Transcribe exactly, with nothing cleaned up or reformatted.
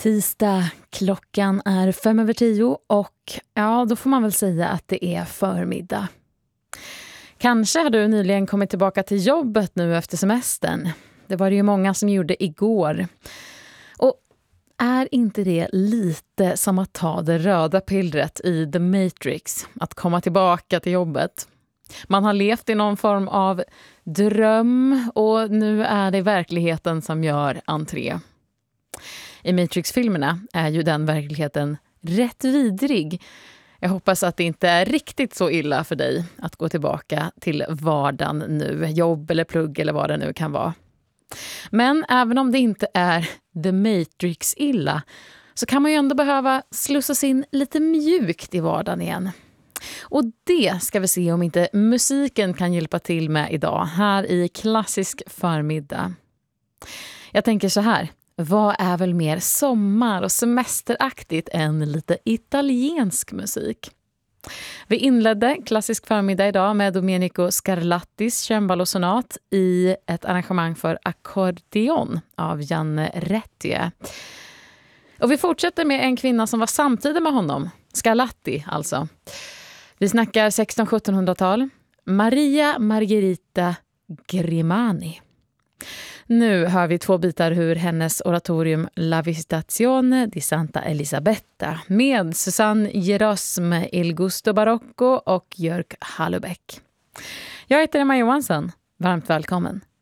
Tisdag, klockan är fem över tio och ja, då får man väl säga att det är förmiddag. Kanske har du nyligen kommit tillbaka till jobbet nu efter semestern. Det var det ju många som gjorde igår. Och är inte det lite som att ta det röda pillret i The Matrix, att komma tillbaka till jobbet? Man har levt i någon form av dröm och nu är det verkligheten som gör entré. I Matrix-filmerna är ju den verkligheten rätt vidrig. Jag hoppas att det inte är riktigt så illa för dig att gå tillbaka till vardagen nu, jobb eller plugg eller vad det nu kan vara. Men även om det inte är The Matrix illa så kan man ju ändå behöva slussas in lite mjukt i vardagen igen. Och det ska vi se om inte musiken kan hjälpa till med idag här i Klassisk förmiddag. Jag tänker så här. Vad är väl mer sommar- och semesteraktigt än lite italiensk musik? Vi inledde Klassisk förmiddag idag med Domenico Scarlattis cembalosonat i ett arrangemang för ackordeon av Janne Rättje. Och vi fortsätter med en kvinna som var samtidig med honom, Scarlatti alltså. Vi snackar sexton-sjuttonhundratal, Maria Margherita Grimani. Nu hör vi två bitar ur hennes oratorium La Visitazione di Santa Elisabetta med Susanne Gerosm, Il Gusto Barocco och Jörg Hallubäck. Jag heter Emma Johansson. Varmt välkommen.